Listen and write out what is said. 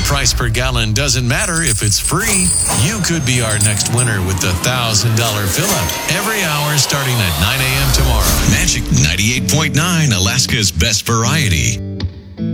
price per gallon doesn't matter if it's free. You could be our next winner with the $1,000 fill-up every hour starting at 9 a.m. tomorrow. Magic 98.9, Alaska's best variety.